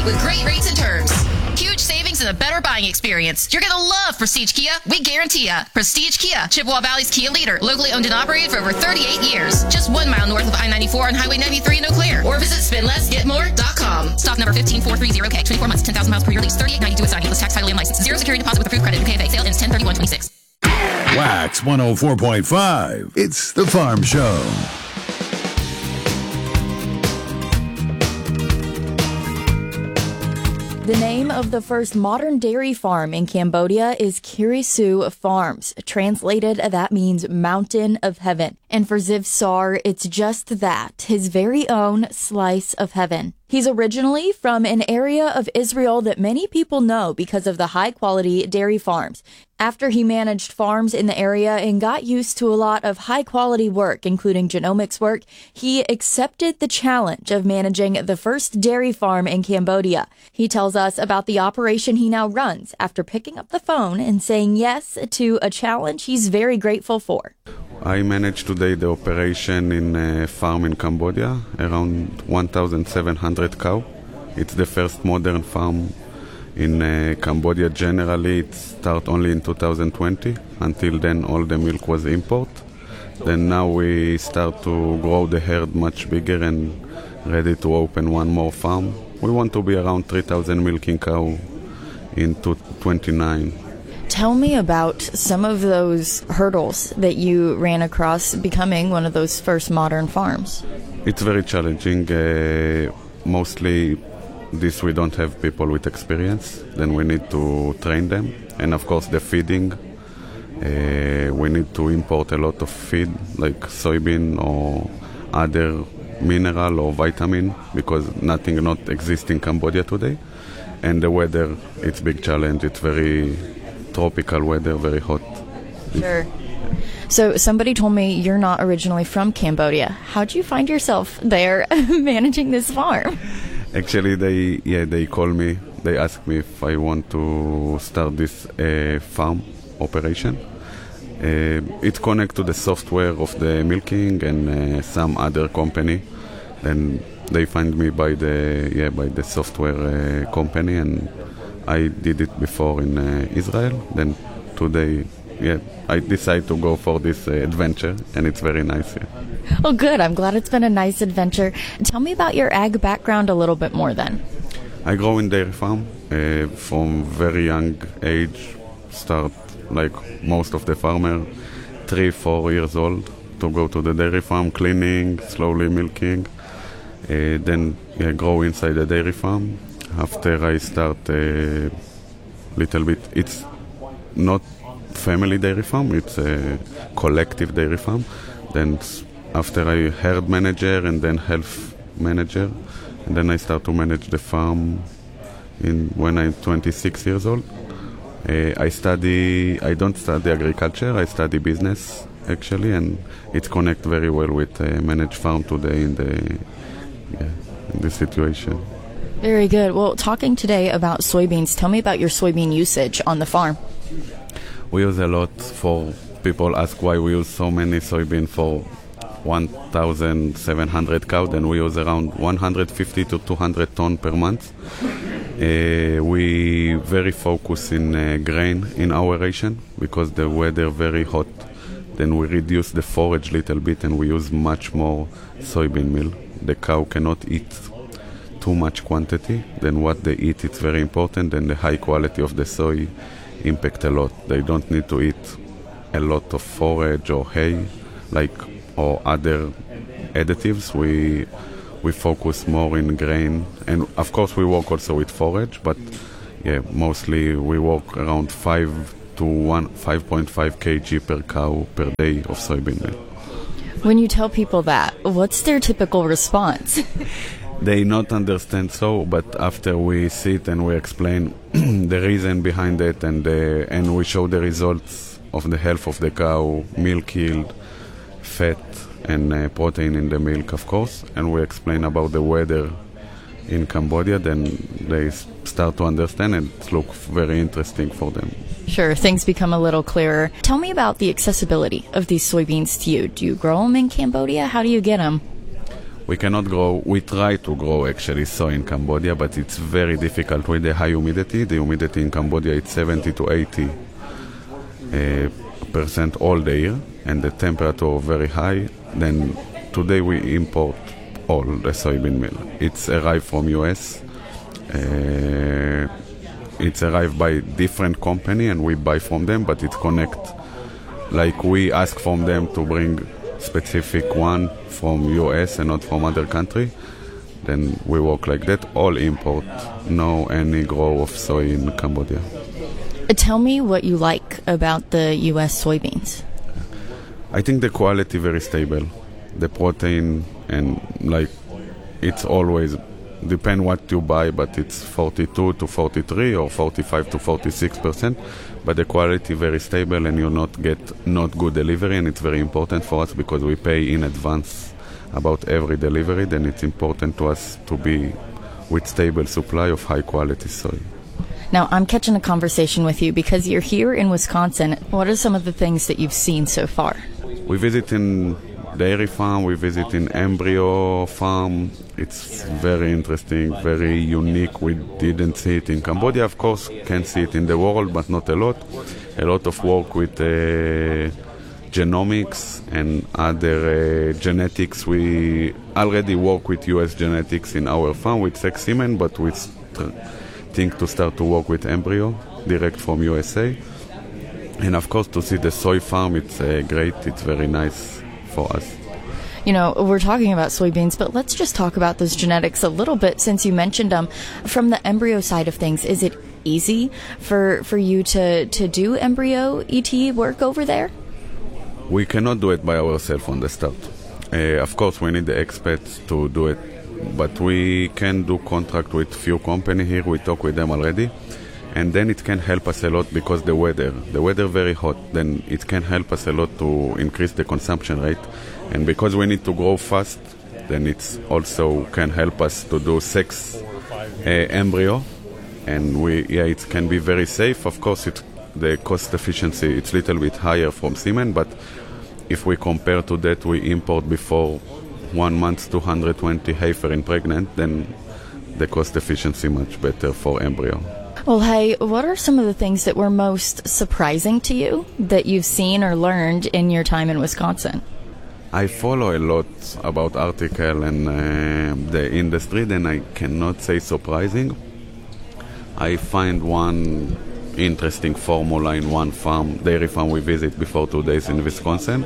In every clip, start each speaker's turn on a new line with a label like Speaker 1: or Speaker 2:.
Speaker 1: with great rates and terms. Huge savings and a better buying experience. You're going to love Prestige Kia. We guarantee ya. Prestige Kia, Chippewa Valley's Kia leader. Locally owned and operated for over 38 years. Just 1 mile north of I-94 on Highway 93 in Eau Claire. Or visit spendlessgetmore.com. Stock number 15430K. 24 months, 10,000 miles per year lease. 3892 with signing plus tax, title, and license. Zero security deposit with approved credit. UKFA. Sale ends 10/31/26.
Speaker 2: Wax 104.5. It's The Farm Show.
Speaker 3: The name of the first modern dairy farm in Cambodia is Kirisu Farms. Translated, that means mountain of heaven. And for Ziv Sar, it's just that, his very own slice of heaven. He's originally from an area of Israel that many people know because of the high-quality dairy farms. After he managed farms in the area and got used to a lot of high-quality work, including genomics work, he accepted the challenge of managing the first dairy farm in Cambodia. He tells us about the operation he now runs after picking up the phone and saying yes to a challenge he's very grateful for.
Speaker 4: I manage today the operation in a farm in Cambodia, around 1,700 cow. It's the first modern farm in Cambodia. Generally, it started only in 2020. Until then, all the milk was import. Then now we start to grow the herd much bigger and ready to open one more farm. We want to be around 3,000 milking cow in 2029.
Speaker 3: Tell me about some of those hurdles that you ran across becoming one of those first modern farms.
Speaker 4: It's very challenging. Mostly this we don't have people with experience. Then we need to train them. And of course the feeding. We need to import a lot of feed like soybean or other mineral or vitamin because nothing not exists in Cambodia today. And the weather, it's big challenge. It's very tropical weather, very hot.
Speaker 3: Sure. So somebody told me you're not originally from Cambodia. How'd you find yourself there managing this farm?
Speaker 4: Actually, they call me. They ask me if I want to start this farm operation. It connects to the software of the milking and some other company. And they find me by the software company, and I did it before in Israel. Then today, I decided to go for this adventure, and it's very nice here.
Speaker 3: Oh, good. I'm glad it's been a nice adventure. Tell me about your ag background a little bit more then.
Speaker 4: I grow in dairy farm from very young age. Start like most of the farmer, 3-4 years old, to go to the dairy farm, cleaning, slowly milking. Then grow inside the dairy farm. After I start a little bit, it's not family dairy farm, it's a collective dairy farm. Then after I herd manager and then health manager, and then I start to manage the farm when I'm 26 years old. I don't study agriculture, I study business actually, and it connects very well with manage farm today in the situation.
Speaker 3: Very good. Well, talking today about soybeans, tell me about your soybean usage on the farm.
Speaker 4: We use a lot. For people ask why we use so many soybean for 1,700 cow, then we use around 150 to 200 ton per month. We very focus in grain in our ration because the weather very hot. Then we reduce the forage little bit and we use much more soybean meal. The cow cannot eat too much quantity. Then what they eat, it's very important, and the high quality of the soy impact a lot. They don't need to eat a lot of forage or hay or other additives. We focus more in grain, and of course we work also with forage, but mostly we work around 5 to 5.5 kg per cow per day of soybean meal.
Speaker 3: When you tell people that, what's their typical response?
Speaker 4: They not understand so, but after we sit and we explain the reason behind it, and we show the results of the health of the cow, milk yield, fat, and protein in the milk, of course, and we explain about the weather in Cambodia, then they start to understand, and it looks very interesting for them.
Speaker 3: Sure, things become a little clearer. Tell me about the accessibility of these soybeans to you. Do you grow them in Cambodia? How do you get them?
Speaker 4: We cannot grow, we try to grow actually soy in Cambodia, but it's very difficult with the high humidity. The humidity in Cambodia is 70 to 80 percent all the year, and the temperature very high. Then today we import all the soybean meal. It's arrived from US. It's arrived by different company and we buy from them, but it connect, like we ask from them to bring specific one from US and not from other country. Then we work like that, all import, no any grow of soy in Cambodia.
Speaker 3: Tell me what you like about the US soybeans.
Speaker 4: I think the quality very stable, the protein, and like it's always depend what you buy, but it's 42 to 43 or 45 to 46%, but the quality very stable and you not get not good delivery, and it's very important for us because we pay in advance about every delivery. Then it's important to us to be with stable supply of high quality soy.
Speaker 3: Now, I'm catching a conversation with you because you're here in Wisconsin. What are some of the things that you've seen so far?
Speaker 4: We visit in dairy farm, we visit in embryo farm. It's very interesting, very unique. We didn't see it in Cambodia, of course, can see it in the world, but not a lot. A lot of work with genomics and other genetics. We already work with US genetics in our farm with sex semen, but we think to start to work with embryo direct from USA. And of course, to see the soy farm, it's great. It's very nice for us.
Speaker 3: You know, we're talking about soybeans, but let's just talk about those genetics a little bit since you mentioned them. From the embryo side of things, is it easy for you to do embryo ET work over there?
Speaker 4: We cannot do it by ourselves on the start. Of course, we need the experts to do it, but we can do contract with few company here. We talk with them already. And then it can help us a lot because the weather very hot, then it can help us a lot to increase the consumption rate. And because we need to grow fast, then it's also can help us to do sex embryo. And it can be very safe. Of course, the cost efficiency, it's a little bit higher from semen, but if we compare to that, we import before 1 month 220 heifer in pregnant, then the cost efficiency much better for embryo.
Speaker 3: Well, hey, what are some of the things that were most surprising to you that you've seen or learned in your time in Wisconsin?
Speaker 4: I follow a lot about article and the industry, then I cannot say surprising. I find one interesting formula in one farm, dairy farm we visit before 2 days in Wisconsin.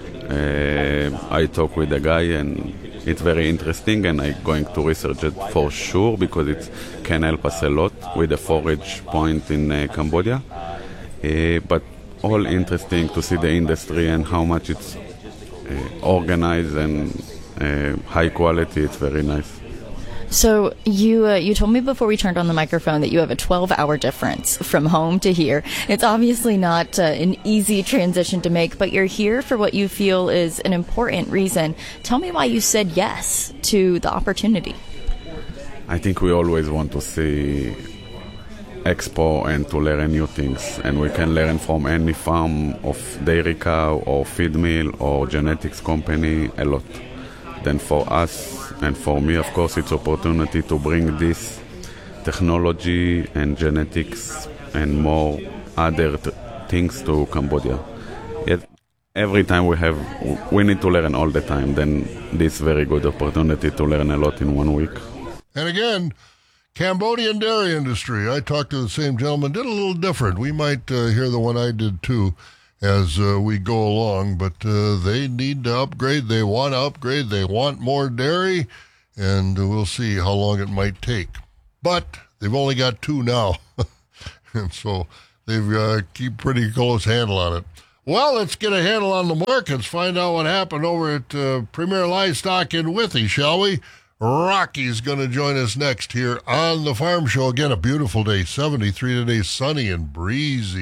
Speaker 4: I talk with the guy and it's very interesting, and I'm going to research it for sure because it can help us a lot with the forage point in Cambodia. But all interesting to see the industry and how much it's organized and high quality. It's very nice.
Speaker 3: So you told me before we turned on the microphone that you have a 12-hour difference from home to here. It's obviously not an easy transition to make, but you're here for what you feel is an important reason. Tell me why you said yes to the opportunity.
Speaker 4: I think we always want to see expo and to learn new things, and we can learn from any farm of dairy cow or feed mill or genetics company a lot. Then for us and for me, of course, it's opportunity to bring this technology and genetics and more other things to Cambodia. Yet every time we need to learn all the time. Then this very good opportunity to learn a lot in 1 week.
Speaker 5: And again, Cambodian dairy industry. I talked to the same gentleman, did a little different. We might hear the one I did too as we go along, but they need to upgrade. They want to upgrade. They want more dairy, and we'll see how long it might take. But they've only got 2 now, and so they've keep pretty close handle on it. Well, let's get a handle on the markets, find out what happened over at Premier Livestock in Withee, shall we? Rocky's going to join us next here on the Farm Show. Again, a beautiful day, 73 today, sunny and breezy.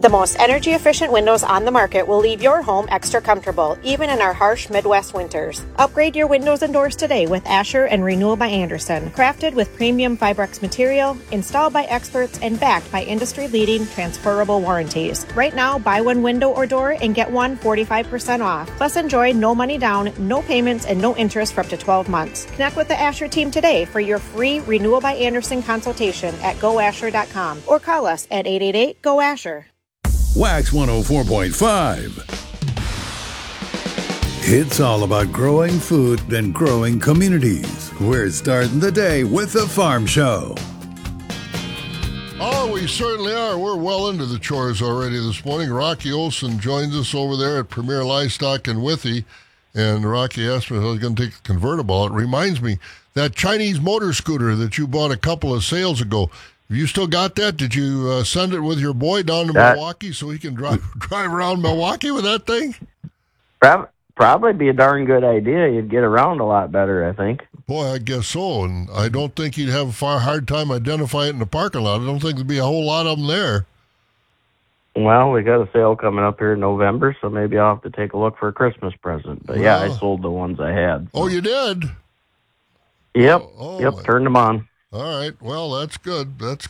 Speaker 6: The most energy-efficient windows on the market will leave your home extra comfortable, even in our harsh Midwest winters. Upgrade your windows and doors today with Asher and Renewal by Andersen. Crafted with premium Fibrex material, installed by experts, and backed by industry-leading transferable warranties. Right now, buy one window or door and get one 45% off. Plus, enjoy no money down, no payments, and no interest for up to 12 months. Connect with the Asher team today for your free Renewal by Andersen consultation at goasher.com or call us at 888-GO-ASHER.
Speaker 2: Wax 104.5. It's all about growing food and growing communities. We're starting the day with the Farm Show.
Speaker 5: Oh, we certainly are. We're well into the chores already this morning. Rocky Olson joins us over there at Premier Livestock in Withee. And Rocky asked me if I was going to take the convertible. It reminds me, that Chinese motor scooter that you bought a couple of sales ago, you still got that? Did you send it with your boy down to Milwaukee so he can drive around Milwaukee with that thing?
Speaker 7: Probably be a darn good idea. You'd get around a lot better, I think.
Speaker 5: Boy, I guess so. And I don't think you'd have a hard time identifying it in the parking lot. I don't think there'd be a whole lot of them there.
Speaker 7: Well, we got a sale coming up here in November, so maybe I'll have to take a look for a Christmas present. But yeah, I sold the ones I had.
Speaker 5: Oh, you did?
Speaker 7: Yep. Turned them on.
Speaker 5: All right. Well, that's good. That's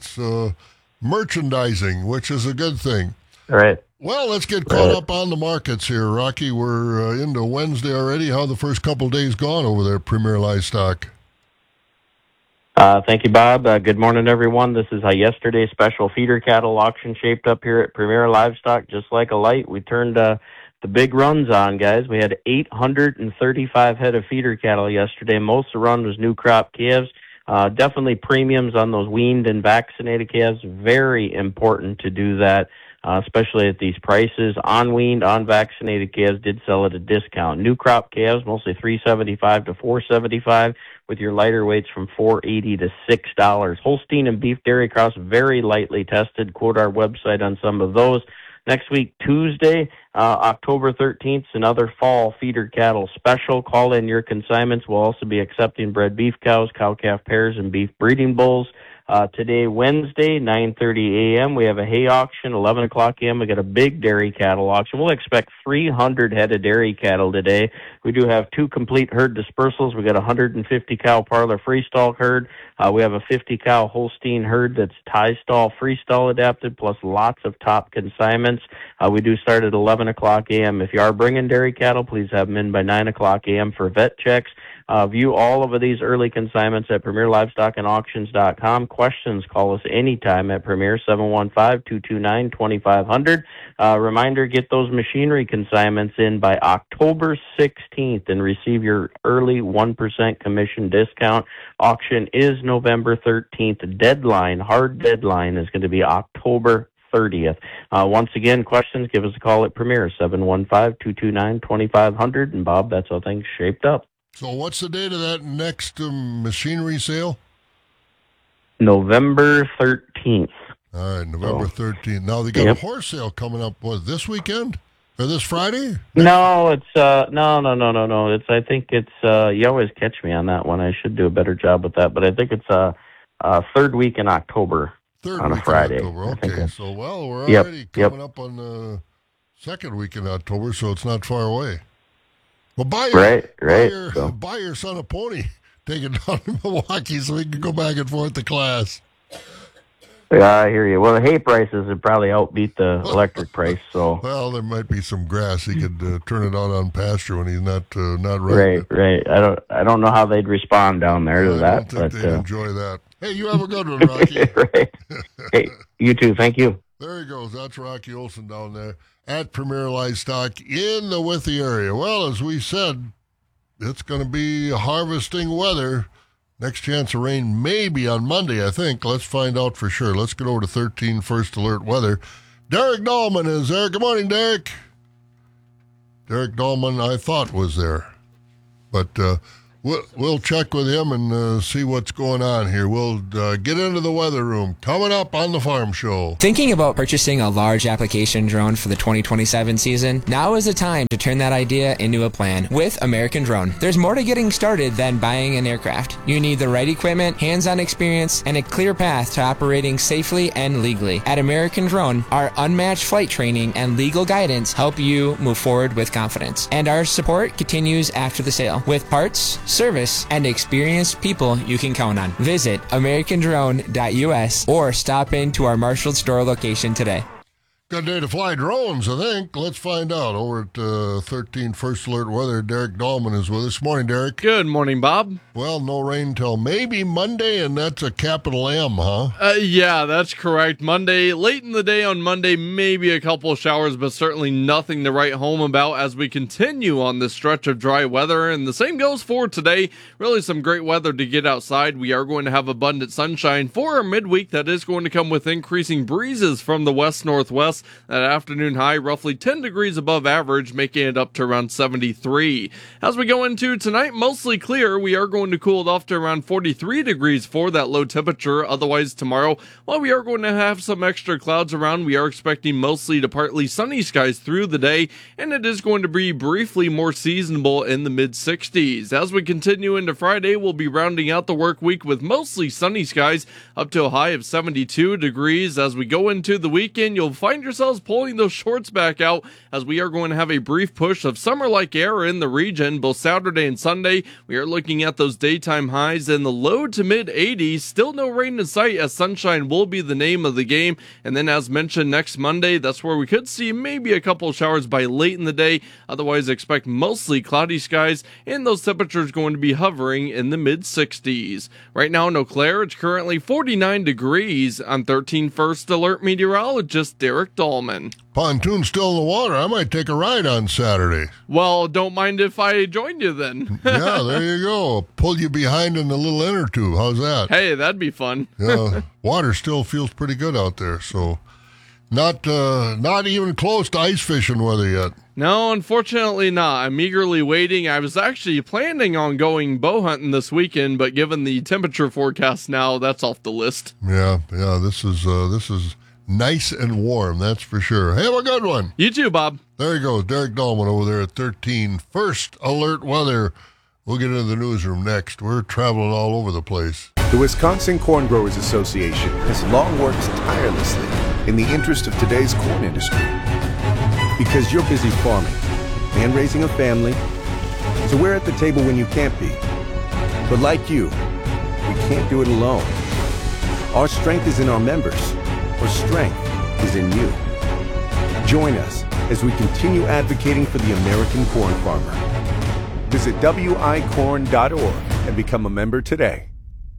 Speaker 5: merchandising, which is a good thing.
Speaker 7: All right.
Speaker 5: Well, let's get caught up on the markets here, Rocky. We're into Wednesday already. How the first couple of days gone over there at Premier Livestock?
Speaker 7: Thank you, Bob. Good morning, everyone. This is how yesterday's special feeder cattle auction shaped up here at Premier Livestock. Just like a light, we turned the big runs on, guys. We had 835 head of feeder cattle yesterday. Most of the run was new crop calves. Definitely premiums on those weaned and vaccinated calves. Very important to do that, especially at these prices. On-weaned, on-vaccinated calves did sell at a discount. New crop calves, mostly $3.75 to $4.75, with your lighter weights from $4.80 to $6. Holstein and beef dairy cross, very lightly tested. Quote our website on some of those. Next week, Tuesday, October 13th, is another fall feeder cattle special. Call in your consignments. We'll also be accepting bred beef cows, cow-calf pairs, and beef breeding bulls. Today, Wednesday, 9:30 a.m., we have a hay auction. 11 o'clock a.m., we got a big dairy cattle auction. We'll expect 300 head of dairy cattle today. We do have 2 complete herd dispersals. We got a 150-cow parlor freestall herd. We have a 50-cow Holstein herd that's tie-stall, freestall adapted, plus lots of top consignments. We do start at 11 o'clock a.m. If you are bringing dairy cattle, please have them in by 9 o'clock a.m. for vet checks. View all of these early consignments at PremierLivestockandAuctions.com. Questions, call us anytime at Premier 715-229-2500. Reminder, get those machinery consignments in by October 16th and receive your early 1% commission discount. Auction is November 13th. Deadline, hard deadline, is going to be October 30th. Once again, questions, give us a call at Premier 715-229-2500. And Bob, that's how things shaped up.
Speaker 5: So what's the date of that next machinery sale?
Speaker 7: November 13th.
Speaker 5: All right, November 13th. Now, they got a horse sale coming up, this weekend? Or this Friday?
Speaker 7: No, it's, no. I think it's, you always catch me on that one. I should do a better job with that, but I think it's third week in October. On a Friday.
Speaker 5: Okay, so, well, we're already coming up on the second week in October, so it's not far away. Well, buy your son a pony, take it down to Milwaukee so he can go back and forth to class.
Speaker 7: Yeah, I hear you. Well, the hay prices would probably outbeat the electric price. So,
Speaker 5: well, there might be some grass. He could turn it on pasture when he's not running.
Speaker 7: Right. I don't know how they'd respond down there to that.
Speaker 5: I don't think they'd enjoy that. Hey, you have a good one, Rocky.
Speaker 7: Right. Hey, you too. Thank you.
Speaker 5: There he goes. That's Rocky Olson down there at Premier Livestock in the Withee area. Well, as we said, it's going to be harvesting weather. Next chance of rain maybe on Monday, I think. Let's find out for sure. Let's get over to 13 First Alert Weather. Derek Dahlman is there. Good morning, Derek. Derek Dahlman, I thought, was there. But We'll check with him and see what's going on here. We'll get into the weather room. Coming up on the Farm Show.
Speaker 8: Thinking about purchasing a large application drone for the 2027 season? Now is the time to turn that idea into a plan with American Drone. There's more to getting started than buying an aircraft. You need the right equipment, hands-on experience, and a clear path to operating safely and legally. At American Drone, our unmatched flight training and legal guidance help you move forward with confidence. And our support continues after the sale with parts, service, and experienced people you can count on. Visit americandrone.us or stop into our Marshall store location today.
Speaker 5: Good day to fly drones, I think. Let's find out. Over at 13 First Alert Weather, Derek Dahlman is with us. Morning, Derek.
Speaker 9: Good morning, Bob.
Speaker 5: Well, no rain till maybe Monday, and that's a capital M, huh?
Speaker 9: Yeah, that's correct. Monday, late in the day on Monday, maybe a couple of showers, but certainly nothing to write home about as we continue on this stretch of dry weather. And the same goes for today. Really some great weather to get outside. We are going to have abundant sunshine for our midweek. That is going to come with increasing breezes from the west-northwest. That afternoon high, roughly 10 degrees above average, making it up to around 73. As we go into tonight, mostly clear. We are going to cool it off to around 43 degrees for that low temperature. Otherwise, tomorrow, while we are going to have some extra clouds around, we are expecting mostly to partly sunny skies through the day, and it is going to be briefly more seasonable in the mid-60s. As we continue into Friday, we'll be rounding out the work week with mostly sunny skies up to a high of 72 degrees. As we go into the weekend, you'll find yourselves pulling those shorts back out as we are going to have a brief push of summer-like air in the region. Both Saturday and Sunday, we are looking at those daytime highs in the low to mid-80s. Still no rain in sight as sunshine will be the name of the game. And then as mentioned, next Monday, that's where we could see maybe a couple of showers by late in the day. Otherwise, expect mostly cloudy skies and those temperatures going to be hovering in the mid-60s. Right now in Eau Claire, it's currently 49 degrees. I'm 13 First Alert meteorologist Derek Dahlman.
Speaker 5: Pontoon's still in the water. I might take a ride on Saturday.
Speaker 9: Well, don't mind if I joined you then.
Speaker 5: Yeah, there you go. Pull you behind in the little inner tube. How's that?
Speaker 9: Hey, that'd be fun.
Speaker 5: Yeah, water still feels pretty good out there, so not even close to ice fishing weather yet.
Speaker 9: No, unfortunately not. I'm eagerly waiting. I was actually planning on going bow hunting this weekend, but given the temperature forecast now, that's off the list.
Speaker 5: Yeah, this is nice and warm, that's for sure. Have a good one.
Speaker 9: You too, Bob.
Speaker 5: There you go. Derek Dahlman over there at 13 First Alert Weather. We'll get into the newsroom next. We're traveling all over the place.
Speaker 10: The Wisconsin Corn Growers Association has long worked tirelessly in the interest of today's corn industry. Because you're busy farming and raising a family, so we're at the table when you can't be. But like you, we can't do it alone. Our strength is in our members. Our strength is in you. Join us as we continue advocating for the American corn farmer. Visit wicorn.org and become a member today.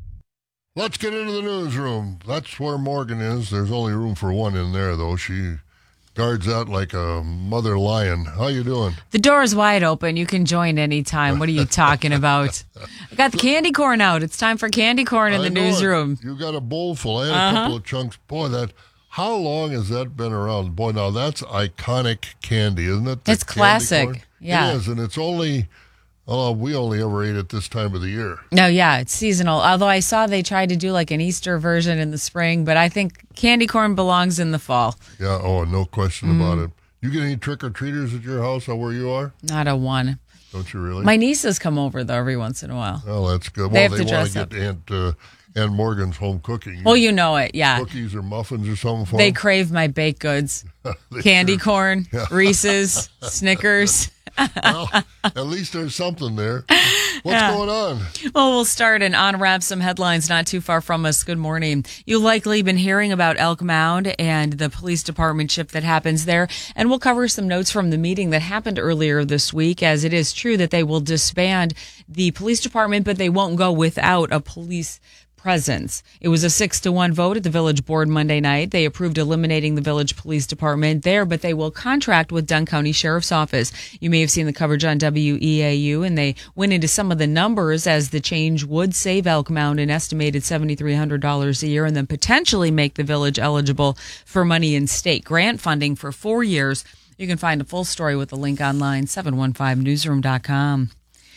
Speaker 5: Let's get into the newsroom. That's where Morgan is. There's only room for one in there, though. She guards that like a mother lion. How you doing?
Speaker 11: The door is wide open. You can join anytime. What are you talking about? I got the candy corn out. It's time for candy corn in the newsroom.
Speaker 5: You got a bowl full. I had a couple of chunks. Boy, how long has that been around? Boy, now that's iconic candy, isn't it?
Speaker 11: It's classic. Corn? Yeah.
Speaker 5: It is, and it's only... we only ever ate it this time of the year.
Speaker 11: No, yeah, it's seasonal. Although I saw they tried to do like an Easter version in the spring, but I think candy corn belongs in the fall.
Speaker 5: Yeah, no question about it. You get any trick-or-treaters at your house or where you are?
Speaker 11: Not a one.
Speaker 5: Don't you really?
Speaker 11: My nieces come over, though, every once in a while.
Speaker 5: Oh, that's good.
Speaker 11: They
Speaker 5: want to get Aunt Morgan's home cooking.
Speaker 11: Well, you know it, yeah.
Speaker 5: Cookies or muffins or something for
Speaker 11: They
Speaker 5: them?
Speaker 11: crave my baked goods. Candy corn, Reese's, Snickers.
Speaker 5: Well, at least there's something there. What's going on?
Speaker 11: Well, we'll start and unwrap some headlines not too far from us. Good morning. You've likely been hearing about Elk Mound and the police department shift that happens there. And we'll cover some notes from the meeting that happened earlier this week, as it is true that they will disband the police department, but they won't go without a police presence. It was a 6-1 vote at the village board Monday night. They approved eliminating the village police department there, but they will contract with Dunn County Sheriff's Office. You may have seen the coverage on WEAU, and they went into some of the numbers as the change would save Elk Mound an estimated $7,300 a year and then potentially make the village eligible for money in state grant funding for 4 years. You can find a full story with the link online, 715newsroom.com.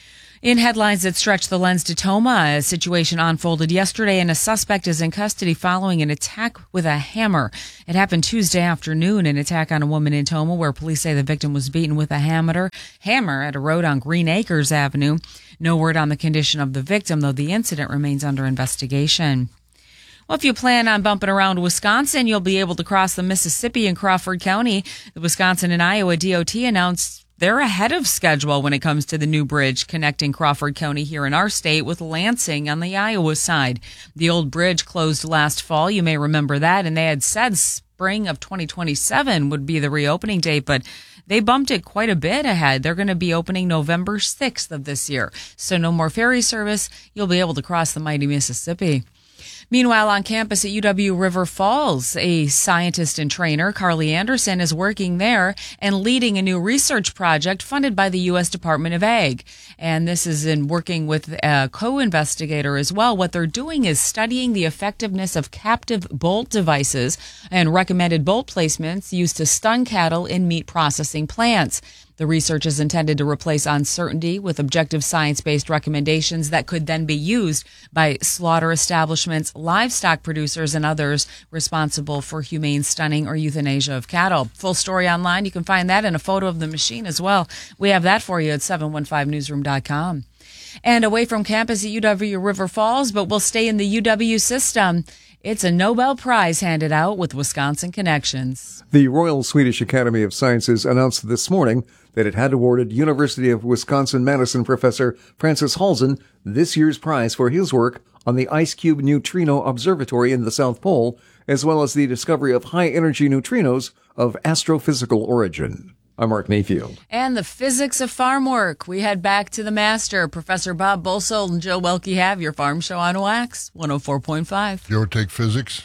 Speaker 11: In headlines that stretch the lens to Toma, a situation unfolded yesterday and a suspect is in custody following an attack with a hammer. It happened Tuesday afternoon, an attack on a woman in Toma where police say the victim was beaten with a hammer at a road on Green Acres Avenue. No word on the condition of the victim, though the incident remains under investigation. Well, if you plan on bumping around Wisconsin, you'll be able to cross the Mississippi in Crawford County. The Wisconsin and Iowa DOT announced they're ahead of schedule when it comes to the new bridge connecting Crawford County here in our state with Lansing on the Iowa side. The old bridge closed last fall. You may remember that, and they had said spring of 2027 would be the reopening date, but they bumped it quite a bit ahead. They're going to be opening November 6th of this year. So no more ferry service. You'll be able to cross the mighty Mississippi. Meanwhile, on campus at UW River Falls, a scientist and trainer, Carly Anderson, is working there and leading a new research project funded by the U.S. Department of Ag. And this is in working with a co-investigator as well. What they're doing is studying the effectiveness of captive bolt devices and recommended bolt placements used to stun cattle in meat processing plants. The research is intended to replace uncertainty with objective science-based recommendations that could then be used by slaughter establishments, livestock producers, and others responsible for humane stunning or euthanasia of cattle. Full story online. You can find that and a photo of the machine as well. We have that for you at 715newsroom.com. And away from campus at UW River Falls, but we'll stay in the UW system. It's a Nobel Prize handed out with Wisconsin connections.
Speaker 12: The Royal Swedish Academy of Sciences announced this morning that it had awarded University of Wisconsin-Madison professor Francis Halzen this year's prize for his work on the IceCube Neutrino Observatory in the South Pole, as well as the discovery of high-energy neutrinos of astrophysical origin. I'm Mark Mayfield.
Speaker 11: And the physics of farm work. We head back to the master. Professor Bob Bosold and Jill Welke have your farm show on Wax 104.5.
Speaker 5: You ever take physics?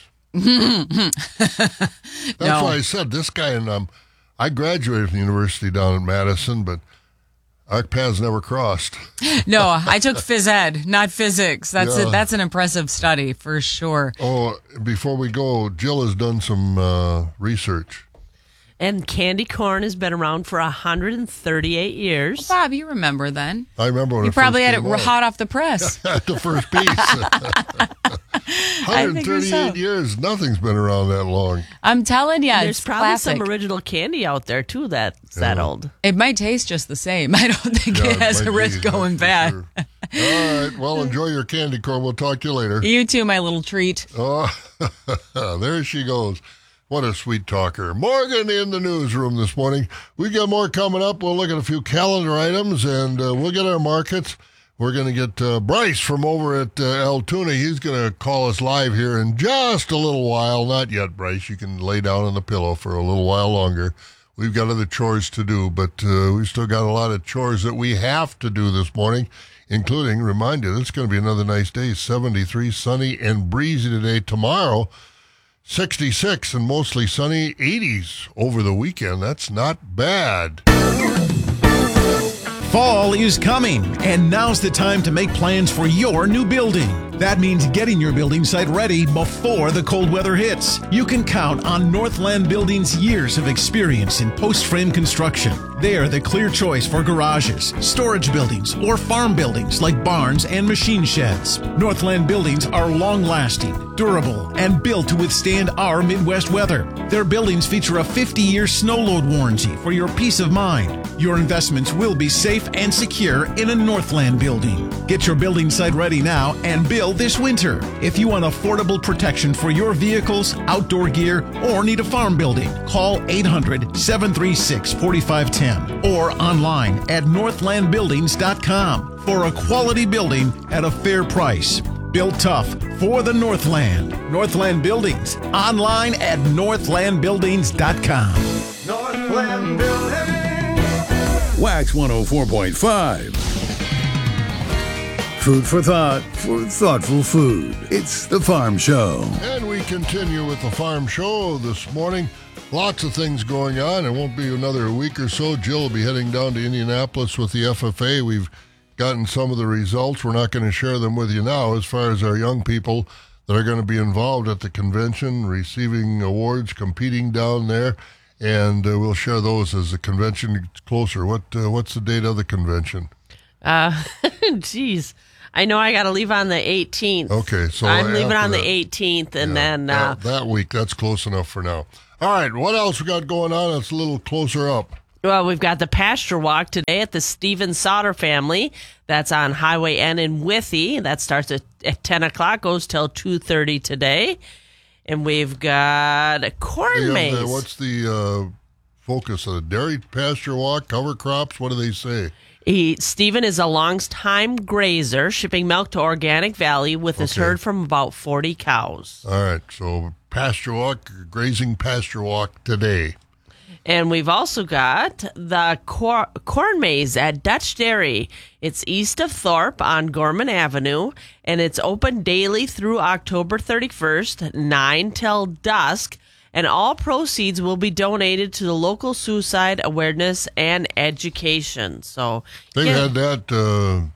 Speaker 5: That's why I said this guy, and I graduated from the university down in Madison, but our paths never crossed.
Speaker 11: No, I took phys ed, not physics. That's an impressive study for sure.
Speaker 5: Oh, before we go, Jill has done some research.
Speaker 13: And candy corn has been around for 138 years.
Speaker 11: Well, Bob, you remember then.
Speaker 5: I remember when
Speaker 11: you probably had it hot off the press.
Speaker 5: At the first piece. 138 years. Nothing's been around that long.
Speaker 11: I'm telling you,
Speaker 13: there's probably
Speaker 11: classic.
Speaker 13: some original candy out there, too, that's that old.
Speaker 11: It might taste just the same. I don't think it has a risk going bad.
Speaker 5: Sure. All right. Well, enjoy your candy corn. We'll talk to you later.
Speaker 11: You too, my little treat.
Speaker 5: Oh, there she goes. What a sweet talker. Morgan in the newsroom this morning. We got more coming up. We'll look at a few calendar items, and we'll get our markets. We're going to get Bryce from over at Altoona. He's going to call us live here in just a little while. Not yet, Bryce. You can lay down on the pillow for a little while longer. We've got other chores to do, but we've still got a lot of chores that we have to do this morning, including, remind you, it's going to be another nice day. 73, sunny and breezy today. Tomorrow, 66 and mostly sunny, 80s over the weekend. That's not bad.
Speaker 14: Fall is coming, and now's the time to make plans for your new building. That means getting your building site ready before the cold weather hits. You can count on Northland Building's years of experience in post-frame construction. They are the clear choice for garages, storage buildings, or farm buildings like barns and machine sheds. Northland Buildings are long-lasting, durable, and built to withstand our Midwest weather. Their buildings feature a 50-year snow load warranty for your peace of mind. Your investments will be safe and secure in a Northland building. Get your building site ready now and build this winter. If you want affordable protection for your vehicles, outdoor gear, or need a farm building, call 800-736-4510 or online at northlandbuildings.com for a quality building at a fair price. Built tough for the Northland. Northland Buildings. Online at northlandbuildings.com.
Speaker 2: Northland Buildings. Wax 104.5. Food for thought for thoughtful food. It's the Farm Show.
Speaker 5: And we continue with the Farm Show this morning. Lots of things going on. It won't be another week or so. Jill will be heading down to Indianapolis with the FFA. We've gotten some of the results. We're not going to share them with you now as far as our young people that are going to be involved at the convention, receiving awards, competing down there. And we'll share those as the convention gets closer. What's the date of the convention?
Speaker 13: Geez. I know I got to leave on the 18th.
Speaker 5: Okay, so
Speaker 13: I'm leaving
Speaker 5: after
Speaker 13: on the
Speaker 5: that-
Speaker 13: 18th, and then
Speaker 5: that week, that's close enough for now. All right, what else we got going on that's a little closer up?
Speaker 13: well, we've got the pasture walk today at the Stephen Sauter family. That's on Highway N in Withee. That starts at 10 o'clock, goes till 2:30 today. And we've got a corn maze.
Speaker 5: What's the focus of the dairy pasture walk, cover crops? What do they say?
Speaker 13: Stephen is a long-time grazer, shipping milk to Organic Valley with his herd from about 40 cows.
Speaker 5: All right, so pasture walk, grazing pasture walk today.
Speaker 13: And we've also got the corn maze at Dutch Dairy. It's east of Thorpe on Gorman Avenue, and it's open daily through October 31st, 9 till dusk. And all proceeds will be donated to the local suicide awareness and education. So
Speaker 5: They've had that,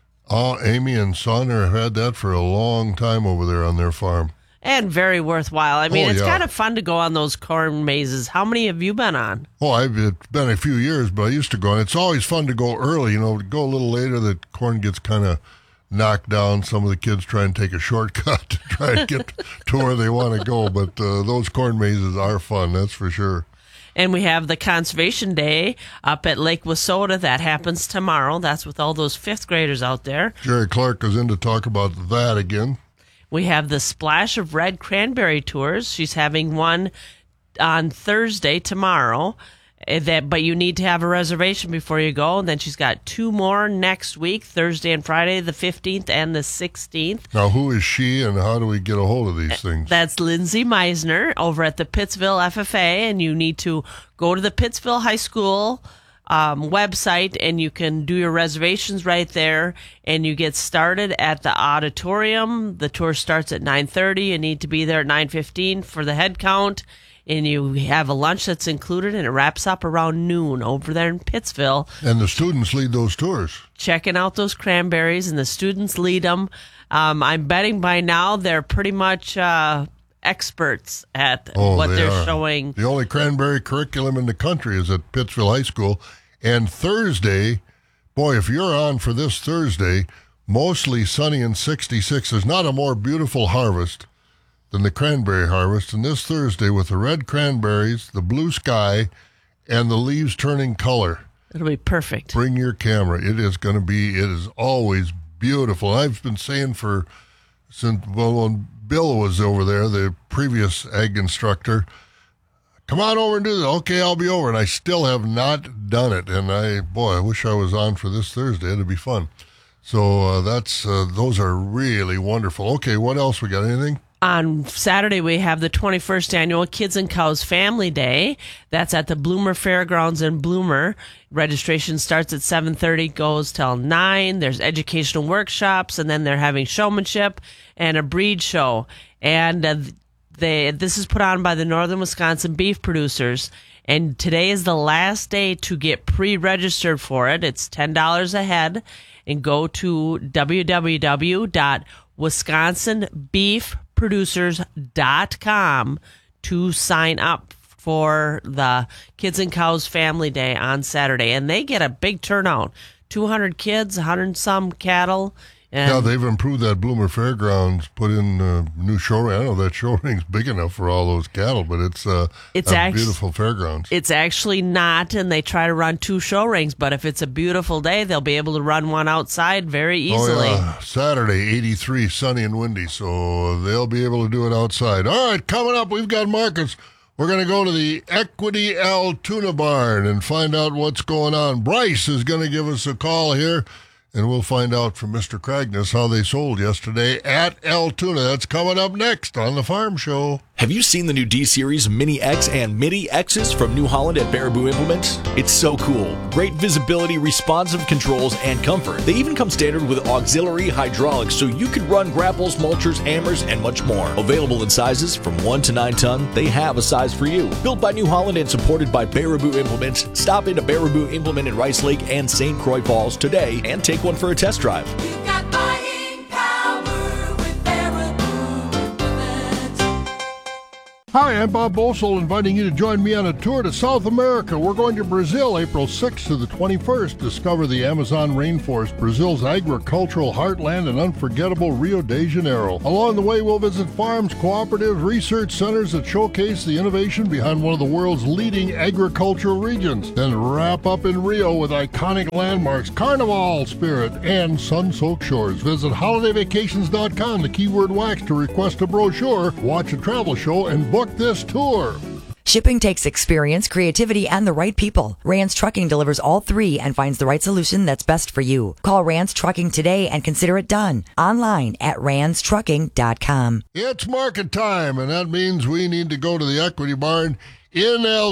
Speaker 5: Amy and Son have had that for a long time over there on their farm.
Speaker 13: And very worthwhile. I mean,
Speaker 5: Oh,
Speaker 13: it's
Speaker 5: yeah.
Speaker 13: kind of fun to go on those corn mazes. How many have you been on?
Speaker 5: Oh, it's been a few years, but I used to go, and it's always fun to go early. You know, to go a little later, the corn gets kind of knocked down. Some of the kids try and take a shortcut to try and get to where they want to go, but those corn mazes are fun, that's for sure.
Speaker 13: And we have the Conservation Day up at Lake Wissota. That happens tomorrow. That's with all those fifth graders out there.
Speaker 5: Jerry Clark was in to talk about that again.
Speaker 13: We have the Splash of Red Cranberry Tours. She's having one on Thursday, tomorrow. But you need to have a reservation before you go. And then she's got two more next week, Thursday and Friday, the 15th and the 16th.
Speaker 5: Now, who is she, and how do we get a hold of these things?
Speaker 13: That's Lindsay Meisner over at the Pittsville FFA. And you need to go to the Pittsville High School website, and you can do your reservations right there, and you get started at the auditorium. The tour starts at 9:30. You need to be there at 9:15 for the head count, and you have a lunch that's included, and it wraps up around noon over there in Pittsville.
Speaker 5: And the students lead those tours.
Speaker 13: Checking out those cranberries, and the students lead them. I'm betting by now they're pretty much experts at what
Speaker 5: they
Speaker 13: they're
Speaker 5: are.
Speaker 13: showing.
Speaker 5: The only cranberry curriculum in the country is at Pittsville High School. And Thursday, boy, if you're on for this Thursday, mostly sunny and 66. There's not a more beautiful harvest than the cranberry harvest. And this Thursday, with the red cranberries, the blue sky, and the leaves turning color.
Speaker 13: It'll be perfect.
Speaker 5: Bring your camera. It is always beautiful. I've been saying when Bill was over there, the previous ag instructor, come on over and do this. Okay, I'll be over. And I still have not done it. And I wish I was on for this Thursday. It'd be fun. So those are really wonderful. Okay, what else we got? Anything?
Speaker 13: On Saturday, we have the 21st Annual Kids and Cows Family Day. That's at the Bloomer Fairgrounds in Bloomer. Registration starts at 7:30, goes till 9. There's educational workshops, and then they're having showmanship and a breed show. And this is put on by the Northern Wisconsin beef producers. And today is the last day to get pre-registered for it. It's $10 a head. And go to www.wisconsinbeefproducers.com to sign up for the Kids and Cows Family Day on Saturday. And they get a big turnout. 200 kids, 100 some cattle.
Speaker 5: Yeah, they've improved that Bloomer Fairgrounds, put in new show ring. I don't know if that show ring's big enough for all those cattle, but it's a beautiful fairgrounds.
Speaker 13: It's actually not, and they try to run 2 show rings, but if it's a beautiful day, they'll be able to run one outside very easily.
Speaker 5: Oh, yeah. Saturday, 83, sunny and windy, so they'll be able to do it outside. All right, coming up, we've got markets. We're going to go to the Equity Altoona Barn and find out what's going on. Bryce is going to give us a call here, and we'll find out from Mr. Cragness how they sold yesterday at Altoona. That's coming up next on The Farm Show.
Speaker 15: Have you seen the new D-Series Mini X and Mini X's from New Holland at Baraboo Implements? It's so cool. Great visibility, responsive controls, and comfort. They even come standard with auxiliary hydraulics so you can run grapples, mulchers, hammers, and much more. Available in sizes from 1 to 9 ton, they have a size for you. Built by New Holland and supported by Baraboo Implements, stop into Baraboo Implement in Rice Lake and St. Croix Falls today and take one for a test drive.
Speaker 16: You've got buying power with Baraboo Implements.
Speaker 5: Hi, I'm Bob Bosel, inviting you to join me on a tour to South America. We're going to Brazil April 6th to the 21st. Discover the Amazon rainforest, Brazil's agricultural heartland, and unforgettable Rio de Janeiro. Along the way, we'll visit farms, cooperatives, research centers that showcase the innovation behind one of the world's leading agricultural regions. Then wrap up in Rio with iconic landmarks, Carnival spirit, and sun-soaked shores. Visit holidayvacations.com, the keyword wax, to request a brochure, watch a travel show, and book this tour.
Speaker 16: Shipping takes experience, creativity, and the right people. Rance Trucking delivers all three and finds the right solution that's best for you. Call Rance Trucking today and consider it done. Online at ranstrucking.com.
Speaker 5: It's market time, and that means we need to go to the Equity Barn in El